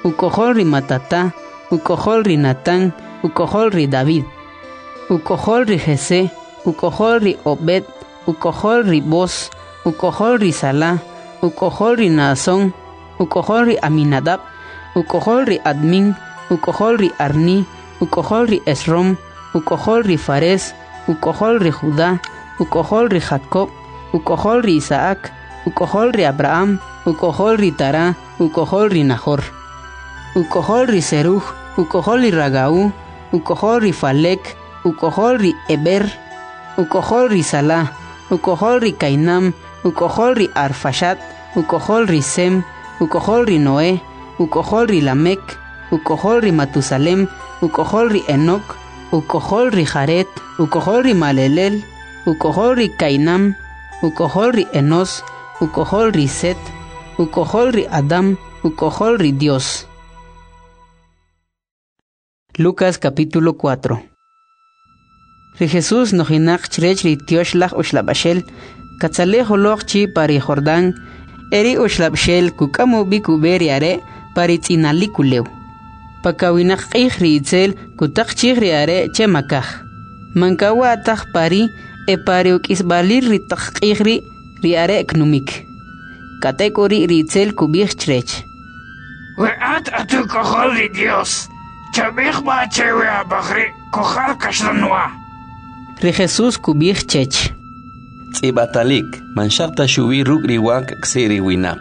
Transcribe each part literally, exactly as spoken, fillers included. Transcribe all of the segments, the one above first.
ukoholri Matata, ukoholri Natán, ukoholri David, ukoholri Jesé, ukoholri Obed, ukoholri Boz, ukoholri Salá, ukoholri Naasón, ukoholri Aminadab, ukoholri Admin, ukoholri Arni, ukoholri Esrom, ukoholri Fares, ukoholri Judá, ukoholri Jacob, ukoholri Isaac, ukoholri Abraham, ukoholri Tará, ukoholri Nahor, ukoholri Seruj, ukoholri Ragaú, ukoholri Falek, ukoholri Eber, ukoholri Salá, ukoholri Cainam, ukoholri Arfashat, ukoholri Sem, ukoholri Noé, ukoholri Lamek, ukoholri Matusalem, ukoholri Enoc, ukoholri Jaret, ukoholri Malelel, ukoholri Cainam, ukoholri Enos, ukoholri Set, ukoholri Adam, ukoholri Dios. Lucas capítulo cuatro. Ri Jesús nojinak chrech ri tioshlach ushlabashel, katzaleh holoch chi pari Jordán, eri ushlabshel kukamu bikuberi are pari tzinalikuleu. Pakawinak qih ri itzel kutak chih ri are chemakaj. Mankawa ataj pari e pari ukisbalir ri tak qih ri ri are knumik. Katekori ri itzel kubich chrech. Weat atu kohol ri Dios, chabich ba chewe abachri kohal kashlanua. Ri Jesús kubich chech. Tzibatalik, manshakta shubi ruk riwak ksiri winak.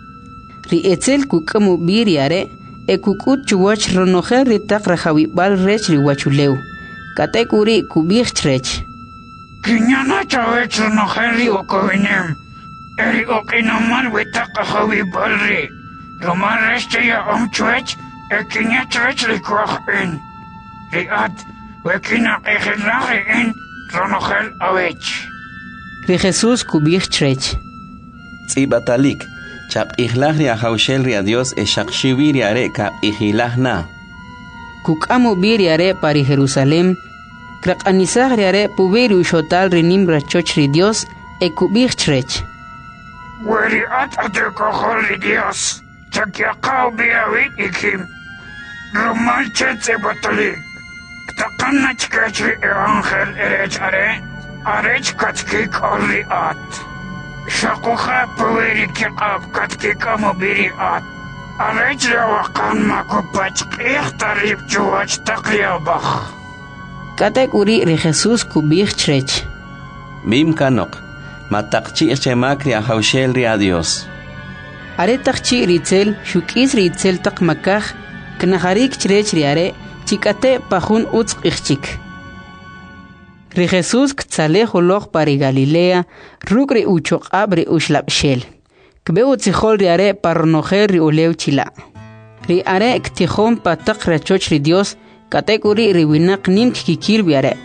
Ri etzel kukamu biri are, e kukut chuwach ronojer ri tak rajawibal rech ri wachuleu. Katekuri kubich chrech. Kinyana chawech ronojer ri okowinem, eri okinaman witak rajawibal ri. Roman reste ya omchwech, e kinya chrech ri kwach in. Ri at, wekina ejelaje in, ronojer awech. Ri Jesús kubich chrech. Tzibatalik, chap ihlach ri ahaushel ri a Dios e shakshivi ri are ka ihilach na. Kukamu biri are pari Jerusalem, krak anisach ri are puberi ushotal ri nimra choch ri Dios e kubich chrech. Weri at atu kohol ri Dios, chakyakaw biyawit ikim. Roman chet Tzibatalik, ktakanna chkech ri evangel erech are, arech katkik olri at. Shakucha pweri kikab katkik amobiri at. Arech rawakan makupach ich tarib chuwach takyabach. Katekuri ri Jesús kubich chrech. Mim kanok, matakchi chemak ri ahaushel ri a Dios. Are takchi ritzel, shukis ritzel tak makaj, knaharik chrech ri are, chikate pajun utz ichchik. Ri Jesús ktzaleh holoch pari Galilea, ruk ri uchok abri ushlabshel. Kbeu tzihol ri are parnojer ri uleu chila. Ri are ktihon patak rachoch ri Dios, katekuri ri winak nim kikil bi are.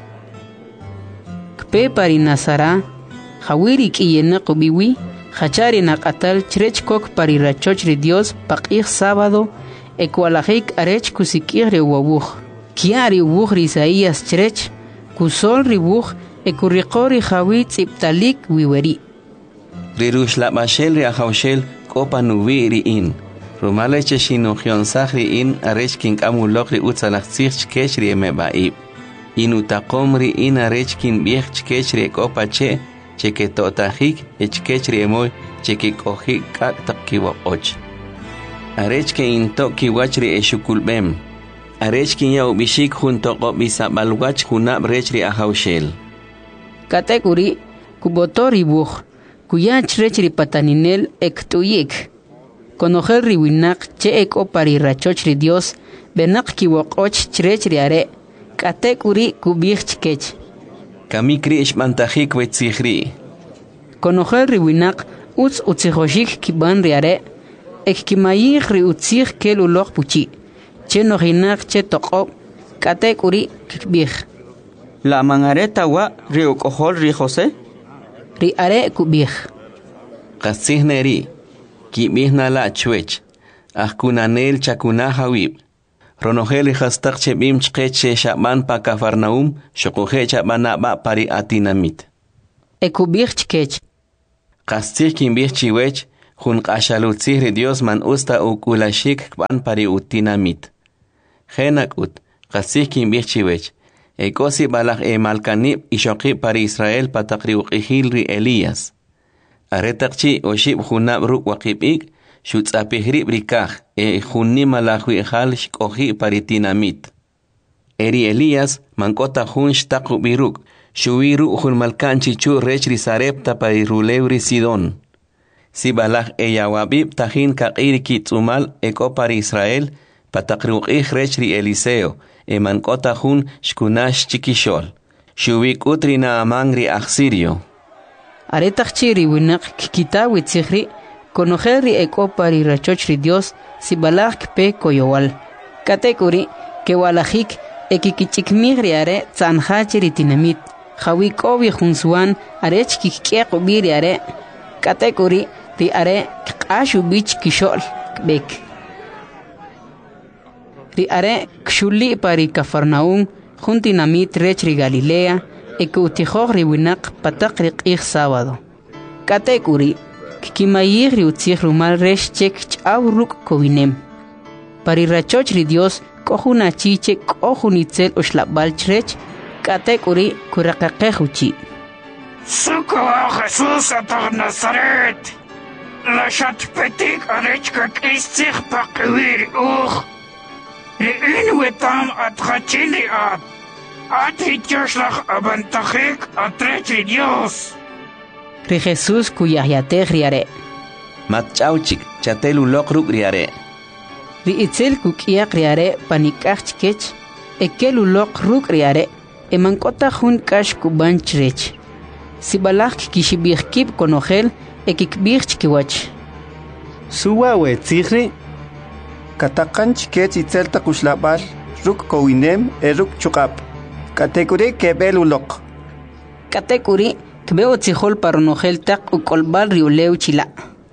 Kpe pari Nazara, hawiri kiyena kubiwi, hachari nakatal chrech kok pari rachoch ri Dios pakih sábado, ekwalajik arech kusikir ri wabuch. Kiari ubuch ri Isaías chrech, kusol ribuch e kurriqori khawit iptalik wiweri. Rirush la mashel ri ahaushel kopa nuvi ri in. Rumale cheshino khionsach ri in arech king amulok ri utsalach sich kesh ri emebaib. Inutakom ri in arech kin biech chkech ri kopa che cheke totahik e chkech ri emoy cheke kohik kak takkiwa och. Arech ke in to kiwach ri eshukulbem. Arech kin ya ubishik junto ko bisabalwach hunab rech ri ahaushel. Katekuri kubotori buch kuya chrech ri pataninel ektuyik. Konojer ri winak che eko pari rachoch ri Dios benak kiwokoch chrech ri are. Katekuri kubich chkech. Kamikri ishmantahik wetzihri. Konojer ri winak utz utzihoshik kiban ri are. Ek kimayih ri utzih kel ulok puchi. Che nojinak che toqob, katekuri kibich. La mangareta wa rio kohol ri José? Ri are kubich. Qasihneri, kibihna la chwech, ahkunanel chakuna hawib. Ronogel hastak chebim chkeche shaban pa Kafarnaum, shokohe chabana ba pari atinamit. E kubich chkech. Qastir kimbich chiwech, jun qashalutzihri Dios man usta ukulashik kban pari utinamit. Genak ut, qasih kimbichchiwech, ekosi balak e malkanib ishoqi pari Israel patakri uqihilri Elías. Aretaqchi oshib junab ruk waqibik, shutzapihri brikaj, e junni malajwi hal shkohi pari tinamit. Eri Elías mankota jun shtaqu biruk, shuwiru jun malkanchi chu rechri sarepta pari rulewri Sidon. Si balaj e yawabib tajin kaqiri kitzumal eko pari Israel, patakruqih rechri Eliseo, e mankota jun shkunash chikishol. Shuwik utri na amangri aksirio. Aretachiri winak kikita witzihri, konojeri eko pari rachochri Dios, si balaj pe koyowal. Katekuri, ke walajik, ekikichikmigri are tzanhachiri tinamit, hawikobi junsuan arech kikiek ubiri are, katekuri, ri are kashu bich kishol bek. Ri are kshuli pari Cafarnaum, juntinamit rechri Galilea, eke utijogri winak patakri qih sábado. Katekuri, kikimayigri utzih rumal resh chek chauruk kowinem. Pari rachochri Dios, kohuna chiche kohunitzel ushlabal chrech, katekuri kurakaqehuchi. Suko Jesús atar Nazaret. La chat petik arechka kistig pakwir uch. Rein wetam atrachili at. At hitjoslach abantachik atrechi Dios. Ri Jesús kuyayateg riare. Matchauchik, chatelu lokruk riare. Ri itzel kukiak riare panikachkech, ekelu lokruk riare, emankota jun kash kuban chrech. Si balak kishibirkib konogel, ekikbirch kiwach. Suwa tzihri, katakanch kech itzelta kushlabal, ruk kowinem eruk chukap. Katekuri kebelulok. Katekuri kbeo tzihol paronogel tak ukolbal riuleu chila.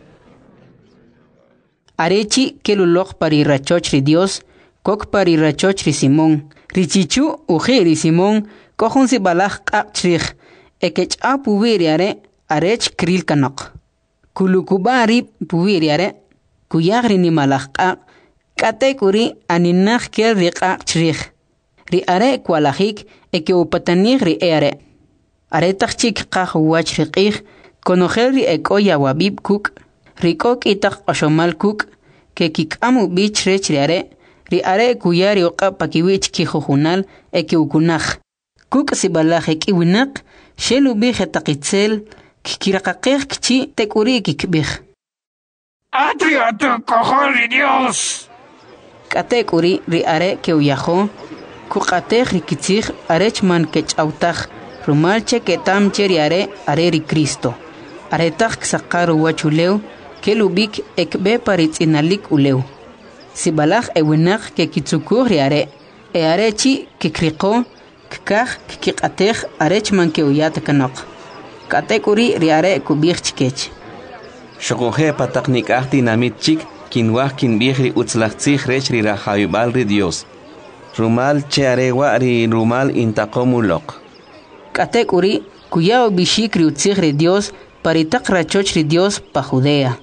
Arechi kelulok pari rachochri Dios, kok pari rachochri Simón. Richichu ujiri Simón, kohun si balak akchrich, ekech a pubiriare, arech kril kanok. Kulukubari pubiriare, kuyagri ni malak ak, katekuri aninach kel rik akchrich. Ri are kwalajik, eke upatanig ri ere. Are tachchik kach wach rikich, konogel ri eko yawabib kuk, rikok itak ashomal kuk, ke kikamu bich rech ri are, ri are kuyari oqa pakiwich kijujunal eke ukunaj. Kuk si balaj eki winak, shelu bije takitzel, kikirakakej kchi tekuri kikbij. Adriato koholi Dios. Katekuri ri are ke uyajo, kukatej rikitzij arech man kech autaj, rumalche ketam cheri are are ri Cristo. Aretaj ksakaru wachuleu, kelubik ekbe paritz inalik uleu. Si balaj ewinak ke kitsukur ri are, e arechi kikriko, kikaj kikatej arech man ke uyat kanok. Katekuri ri are kubij chikech. Shokoje pataknik ahti namit chik, kinwah kinbihri utzlachtzih rechri rahayubal ri Dios. Rumal che arewa ri rumal intakomulok. Katekuri kuyao bishik ri utzih ri Dios, paritak rachoch ri Dios pa Judea.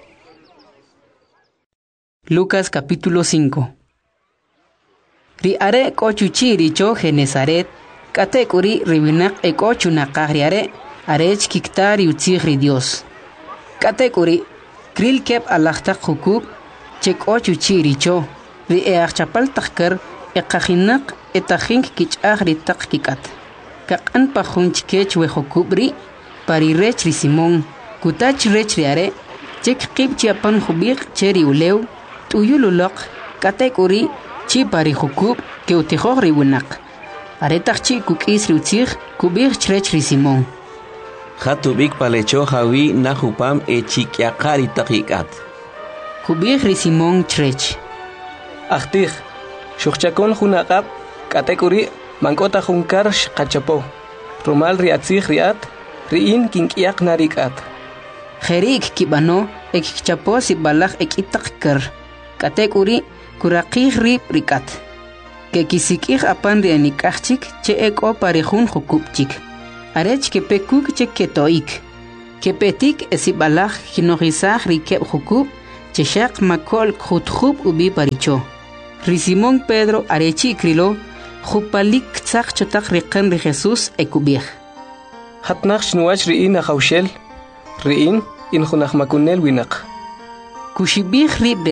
Lucas capítulo cinco. Ri are kochuchi richo Genesaret, katekuri ribinak e kochunakaj ri are, arech kiktar ri utzih ri Dios. Katekuri kril kep alachtak hukub, che kochuchi richo, ri e achapal takkar, e kajinak e tajink kichaj ri tak kikat. Kakan pa junch kech we hukub ri, pari rech ri Simón, kutach rech ri are, chek kib chiapan hubik cheri uleu, tuyululok, katekuri, chi pari hukub, ke utijog ri winak. Aretach chi kukis ri utzih, kubik chrech ri Simón. Hatubik palecho hawi nahupam e chikyakari takikat. Kubik ri Simón chrech. Achtih, shukchakon hunakap, katekuri, mankota hunkar shkachapo. Rumal riatzih riat, riin kinkyak narikat. Jerik kibano, ekikchapo si balak ekitakker. Katekuri, kurakih rip rikat. Ke kisikih apan rianikachik, che eko parejun hukupchik. Arech ke pekuk che ketoik. Kepetik esibalaj kinorizaj rikeb jukub, cheshak makol khutjub ubi paricho. Risimón Pedro arechi krilo, jupalik tzak chotak riqen ri Jesús ekubij. Hatnaq shnuach ri'in ajawshel, ri'in in junaj makunel winak. Kushibij rib.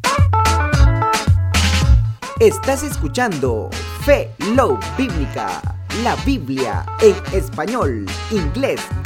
Estás escuchando Fe Love Bíblica, la Biblia en español, inglés,